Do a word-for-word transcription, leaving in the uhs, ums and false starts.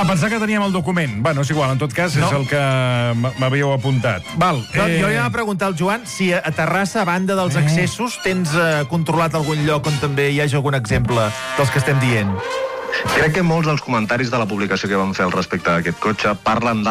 pensar que teníem el document. Bueno, és igual, en tot cas, és No. el que m- m'havíeu apuntat. Val. No, jo ja m'ha preguntat el Joan si a Terrassa, a banda dels Eh. accessos, tens eh, controlat algun lloc on també hi hagi algun exemple dels que estem dient. Crec que molts dels comentaris de la publicació que vam fer al respecte d'aquest cotxe parlen